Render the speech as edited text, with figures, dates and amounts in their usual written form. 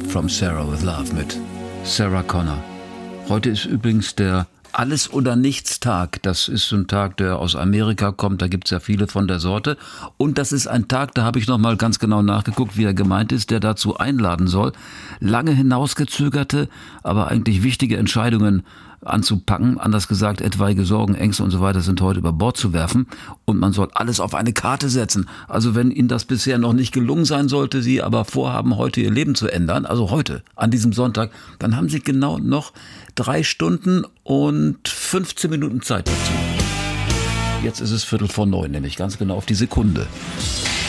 From Sarah with Love mit Sarah Connor. Heute ist übrigens der Alles- oder Nichts-Tag. Das ist so ein Tag, der aus Amerika kommt. Da gibt es ja viele von der Sorte. Und das ist ein Tag, da habe ich noch mal ganz genau nachgeguckt, wie er gemeint ist, der dazu einladen soll, lange hinausgezögerte, aber eigentlich wichtige Entscheidungen anzupacken. Anders gesagt, etwaige Sorgen, Ängste und so weiter sind heute über Bord zu werfen. Und man soll alles auf eine Karte setzen. Also wenn Ihnen das bisher noch nicht gelungen sein sollte, Sie aber vorhaben, heute Ihr Leben zu ändern, also heute, an diesem Sonntag, dann haben Sie genau noch 3 Stunden und 15 Minuten Zeit dazu. Jetzt ist es 8:45, nämlich ganz genau auf die Sekunde.